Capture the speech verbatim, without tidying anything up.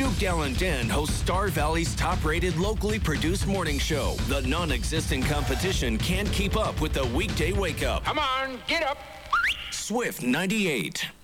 Duke Gallantin hosts Star Valley's top-rated locally produced morning show. The non-existent competition can't keep up with the weekday wake-up. Come on, get up. Swift ninety-eight.